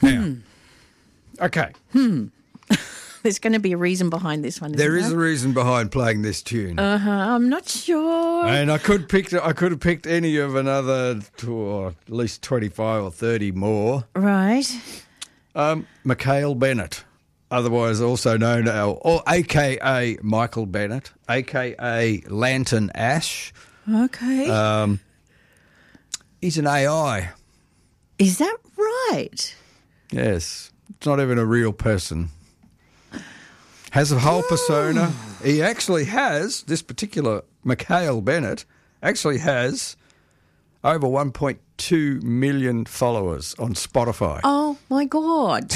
Now, okay. There's going to be a reason behind this one. There is a reason behind playing this tune. I'm not sure. And I could have picked any of another, or at least 25 or 30 more. Right. Mikhail Bennett, otherwise also known as, or a.k.a. Michael Bennett, a.k.a. Lantern Ash. Okay. He's an AI. Is that right? Yes. It's not even a real person. Has a whole persona. He actually has, this particular Mikhail Bennett, actually has over 1.2 million followers on Spotify. Oh, my God.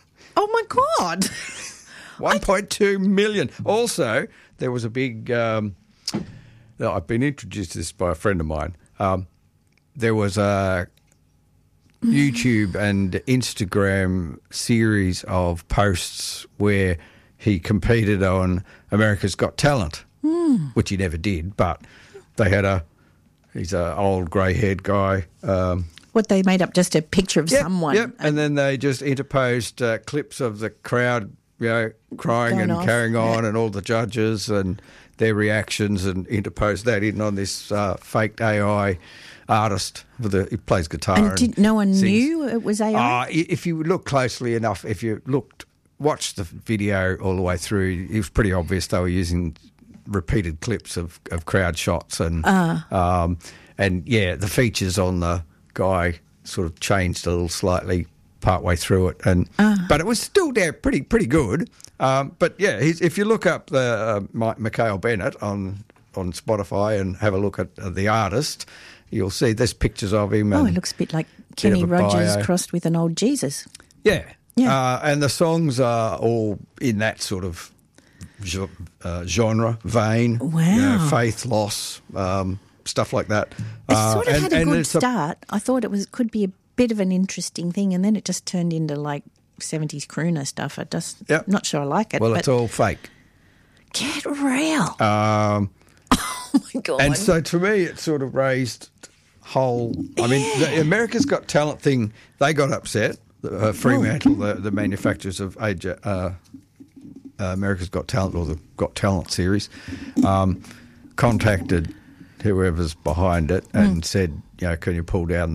1.2 million. Also, there was a big, I've been introduced to this by a friend of mine. There was a YouTube and Instagram series of posts where he competed on America's Got Talent, which he never did, but they had he's an old grey-haired guy. What, they made up just a picture of someone? Yep, and then they just interposed clips of the crowd, crying and carrying on, and all the judges and their reactions, and interposed that in on this fake AI artist. He plays guitar. And no one knew it was AI? If you look closely enough, if you watched the video all the way through, it was pretty obvious they were using repeated clips of crowd shots, and the features on the guy sort of changed a little slightly partway through it, but it was still there pretty good. But yeah, if you look up the Mikhail Bennett on Spotify and have a look at the artist, you'll see there's pictures of him. It looks a bit like Kenny Rogers crossed with an old Jesus. Yeah. And the songs are all in that sort of genre, vein. Wow. Faith, loss, stuff like that. It sort of had a good start. I thought it could be a bit of an interesting thing, and then it just turned into like 70s crooner stuff. I'm not sure I like it. Well, it's all fake. Get real. Oh, my God. And so to me, it sort of raised the America's Got Talent thing, they got upset. Fremantle, the manufacturers of America's Got Talent, or the Got Talent series, contacted whoever's behind it and said, can you pull down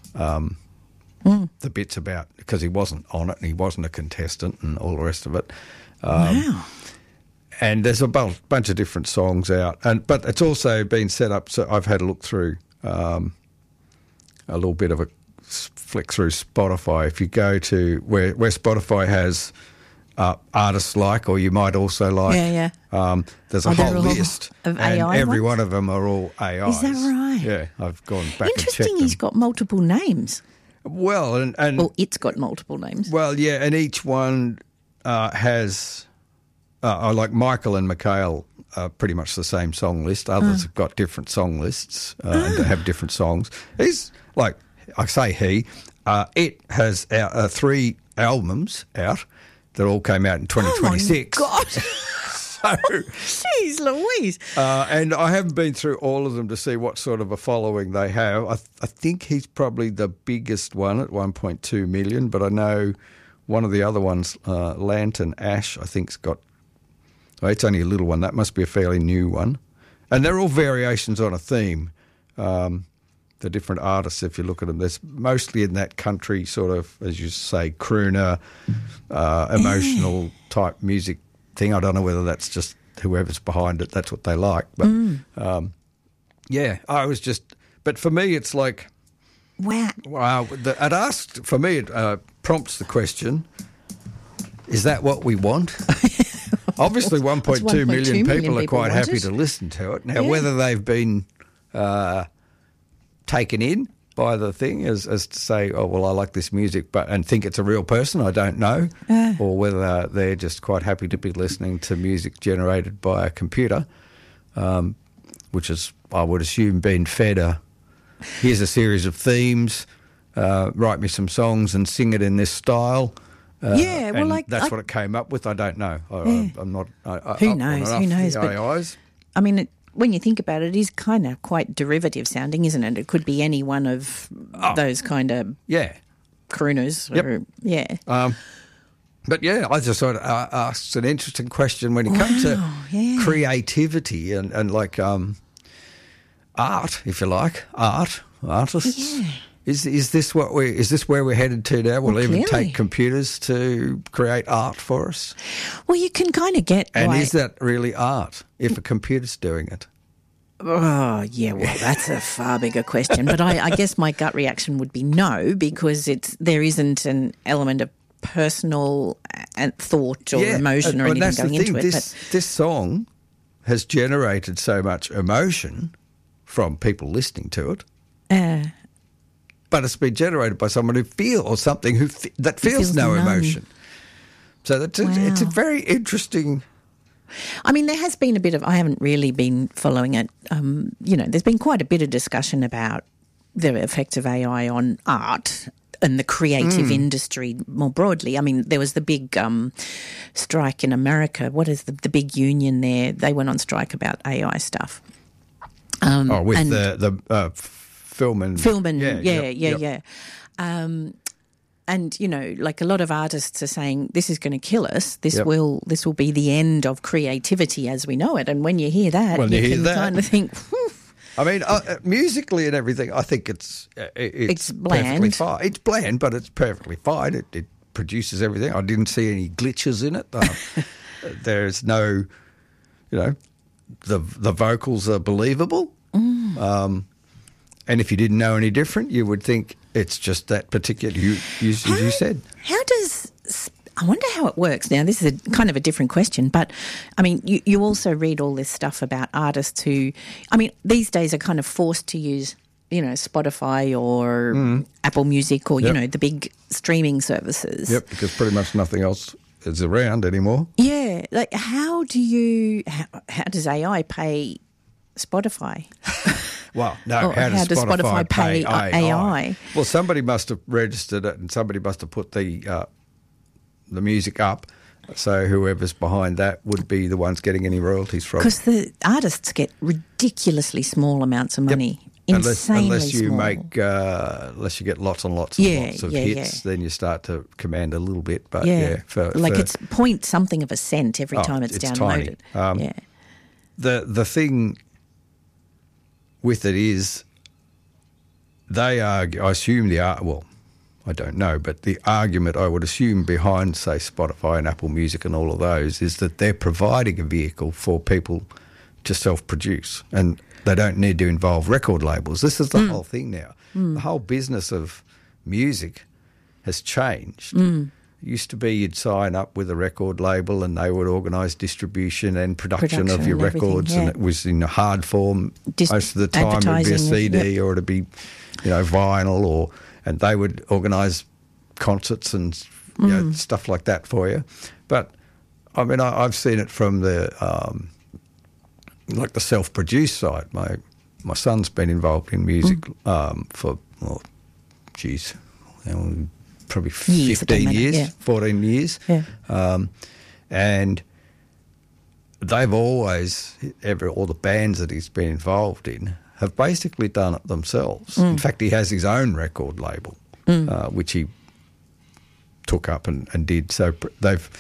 the bits about, because he wasn't on it and he wasn't a contestant and all the rest of it. Wow. And there's a bunch of different songs out, but it's also been set up. So I've had a look through a little bit of a flick through Spotify. If you go to where Spotify has artists like, or you might also like, there's a whole list of and AI every ones? one of them are all AIs. Is that right? Yeah, I've gone back and checked them. Interesting, he's got multiple names. Well, and it's got multiple names. Well, yeah, and each one has, like Michael and Mikhail are pretty much the same song list. Others have got different song lists and have different songs. He's like, I say it has 3 albums out that all came out in 2026. Oh, my God. So, jeez Louise. And I haven't been through all of them to see what sort of a following they have. I think he's probably the biggest one at 1.2 million, but I know one of the other ones, Lantern Ash, I think's got, it's only a little one. That must be a fairly new one. And they're all variations on a theme. The different artists, if you look at them, there's mostly in that country sort of, as you say, crooner, emotional type music thing. I don't know whether that's just whoever's behind it, that's what they like. But, I was just, but for me, it's like, wow. It prompts the question, is that what we want? Obviously, 1.2 million people are quite happy to listen to it. Now, whether they've been taken in by the thing as to say, oh, well, I like this music and think it's a real person, I don't know, or whether they're just quite happy to be listening to music generated by a computer, which is, I would assume, been fed here's a series of themes, write me some songs and sing it in this style. That's what it came up with. I don't know. I'm not. Who knows? Who knows? AIs. I mean, when you think about it, it is kind of quite derivative sounding, isn't it? It could be any one of those kind of crooners. Yep. But I just thought asked an interesting question when it comes to creativity and like art, if you like, artists. Yeah. Is this where we're headed to now? We'll even take computers to create art for us. Well, you can kind of get. And is that really art if a computer's doing it? Oh, yeah, well, that's a far bigger question. But I guess my gut reaction would be no, because there isn't an element of personal thought or emotion or anything going into it. This song has generated so much emotion from people listening to it. But it's been generated by someone who feels something that feels no emotion. So it's a very interesting. I mean, there has been a bit of. I haven't really been following it. There's been quite a bit of discussion about the effects of AI on art and the creative industry more broadly. I mean, there was the big strike in America. What is the big union there? They went on strike about AI stuff. The film and yeah. And like a lot of artists are saying, this is going to kill us. This will be the end of creativity as we know it. And when you hear that, you can kind of think. Whew. I mean, musically and everything, I think it's bland. Perfectly fine. It's bland, but it's perfectly fine. It produces everything. I didn't see any glitches in it. There's no, the vocals are believable. And if you didn't know any different, you would think it's just that particular, you said. I wonder how it works. Now, this is kind of a different question, but, I mean, you also read all this stuff about artists who, I mean, these days are kind of forced to use, Spotify or Apple Music or, the big streaming services. Yep, because pretty much nothing else is around anymore. Yeah. Like, how does AI pay Spotify? Well, no, how does Spotify pay AI? Well, somebody must have registered it and somebody must have put the music up, so whoever's behind that would be the ones getting any royalties from it. Because the artists get ridiculously small amounts of money, insanely unless you small. Unless you get lots and lots and lots of hits, then you start to command a little bit. But it's point something of a cent every time it's downloaded. Tiny. The thing with it is they argue, I assume I don't know, but the argument I would assume behind, say, Spotify and Apple Music and all of those is that they're providing a vehicle for people to self-produce and they don't need to involve record labels. This is the whole thing now. The whole business of music has changed. It used to be you'd sign up with a record label and they would organise distribution and production of your records and it was in a hard form. Most of the time it would be a CD or it would be, vinyl and they would organise concerts and stuff like that for you. But, I mean, I've seen it from the the self-produced side. My son's been involved in music for, probably 15 years, 14 years. Yeah. And they've always, all the bands that he's been involved in have basically done it themselves. In fact, he has his own record label, which he took up and did. So they've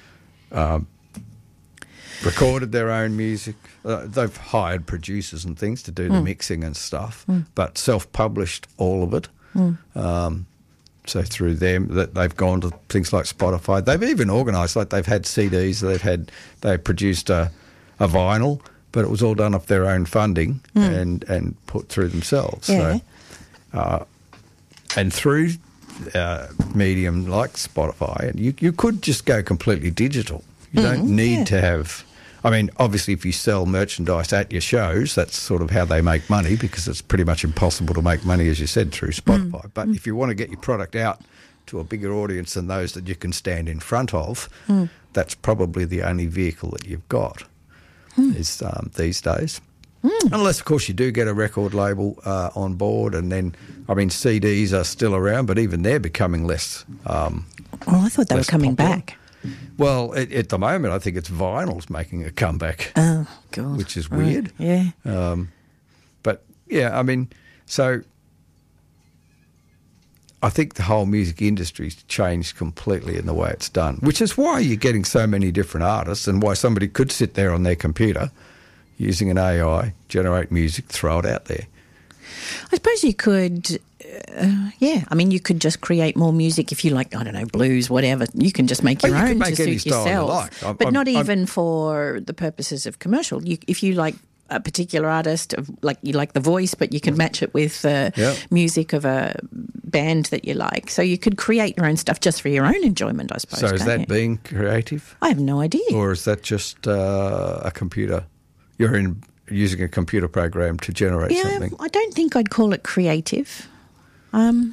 recorded their own music. They've hired producers and things to do the mixing and stuff, but self-published all of it. So through them, that they've gone to things like Spotify. They've even organised, like they've had CDs, they produced a vinyl, but it was all done off their own funding and put through themselves. Yeah. So, and through medium like Spotify, you could just go completely digital. You don't need to have. I mean, obviously, if you sell merchandise at your shows, that's sort of how they make money because it's pretty much impossible to make money, as you said, through Spotify. But if you want to get your product out to a bigger audience than those that you can stand in front of, that's probably the only vehicle that you've got is these days. Unless, of course, you do get a record label on board and then, I mean, CDs are still around, but even they're becoming less I thought they were coming back. Well, at the moment, I think it's vinyl's making a comeback. Oh, God. Which is weird. Yeah. But, yeah, I mean, so I think the whole music industry's changed completely in the way it's done, which is why you're getting so many different artists and why somebody could sit there on their computer using an AI, generate music, throw it out there. I suppose you could, I mean, you could just create more music if you like, I don't know, blues, whatever. You can just make your Well, you own can make to any suit style you yourself. like. But not even for the purposes of commercial. If you like a particular artist, like you like the voice, but you can match it with music of a band that you like. So you could create your own stuff just for your own enjoyment, I suppose. So is that being creative? I have no idea. Or is that just a computer? You're using a computer program to generate something? I don't think I'd call it creative. I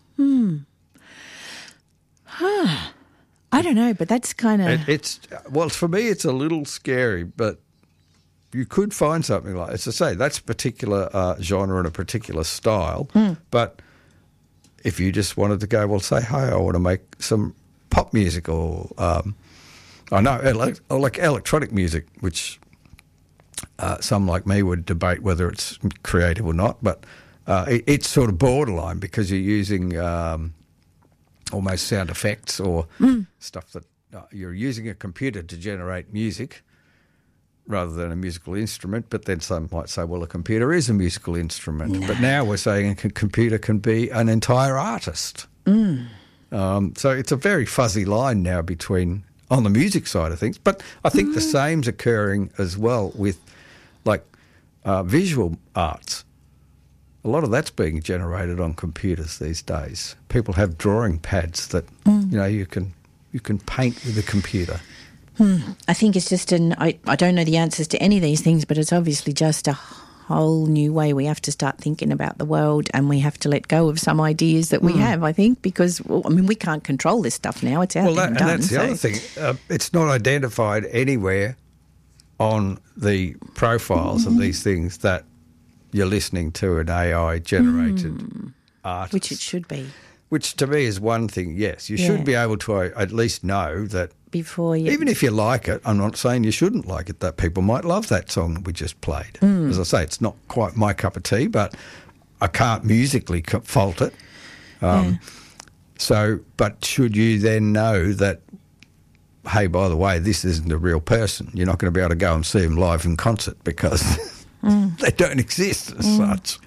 don't know, but that's kind of... For me, it's a little scary, but you could find something like, as I say, that's a particular genre and a particular style, but if you just wanted to go, well, say, hey, I want to make some pop music or, like electronic music, which some like me would debate whether it's creative or not, but it's sort of borderline because you're using almost sound effects or stuff that you're using a computer to generate music rather than a musical instrument, but then some might say, well, a computer is a musical instrument. No. But now we're saying a computer can be an entire artist. So it's a very fuzzy line now on the music side of things. But I think the same's occurring as well with visual arts. A lot of that's being generated on computers these days. People have drawing pads that you can paint with a computer. I think it's just I don't know the answers to any of these things, but it's obviously just a whole new way we have to start thinking about the world, and we have to let go of some ideas that we have, I think, because, we can't control this stuff now. It's out there and done. And that's the other thing. It's not identified anywhere on the profiles of these things that you're listening to an AI-generated artist. Which it should be. Which to me is one thing, yes. You should be able to at least know that before you... Even if you like it, I'm not saying you shouldn't like it, that people might love that song that we just played. As I say, it's not quite my cup of tea, but I can't musically fault it. But should you then know that, hey, by the way, this isn't a real person. You're not going to be able to go and see them live in concert because they don't exist as such.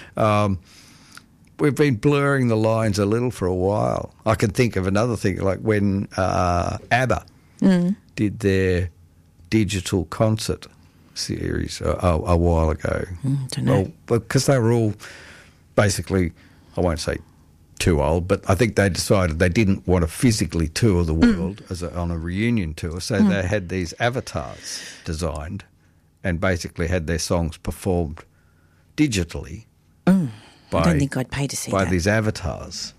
We've been blurring the lines a little for a while. I can think of another thing, like when ABBA did their digital concert series a while ago. Don't know. Well, because they were all basically, I won't say too old, but I think they decided they didn't want to physically tour the world on a reunion tour, so they had these avatars designed and basically had their songs performed digitally. I don't think I'd pay to see by that. these avatars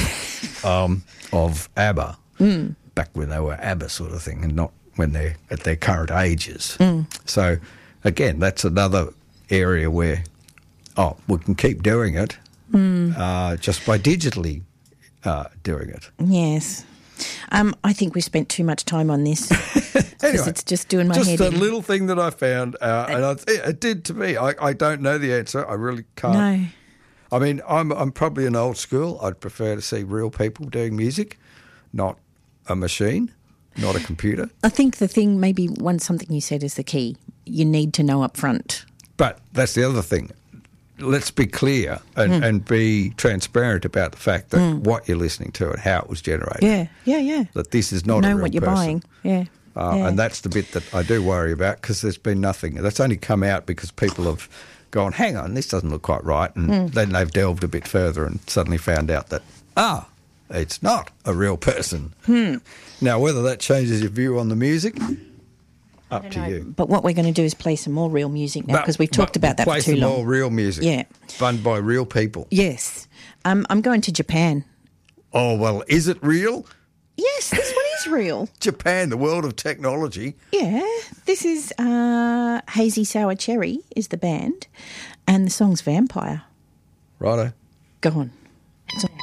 of ABBA, back when they were ABBA sort of thing, and not when they're at their current ages. So, again, that's another area where, we can keep doing it just by digitally doing it. Yes. I think we spent too much time on this. Anyway, it's just doing my head in. Just a little thing that I found, and it did to me. I don't know the answer. I really can't. No. I mean, I'm probably an old school. I'd prefer to see real people doing music, not a machine, not a computer. I think the thing, maybe something you said is the key. You need to know up front. But that's the other thing. Let's be clear and be transparent about the fact that what you're listening to and how it was generated. Yeah. That this is not a real person. Know what you're buying. Yeah. And that's the bit that I do worry about, because there's been nothing. That's only come out because people have gone, hang on, this doesn't look quite right. And then they've delved a bit further and suddenly found out that, it's not a real person. Now, whether that changes your view on the music, up to you. But what we're going to do is play some more real music now, because we've talked about that for too long. Play some more real music. Yeah. Fun by real people. Yes. I'm going to Japan. Oh, well, is it real? Yes, this one is real. Japan, the world of technology. Yeah. This is Hazy Sour Cherry is the band, and the song's Vampire. Righto. Go on. It's on.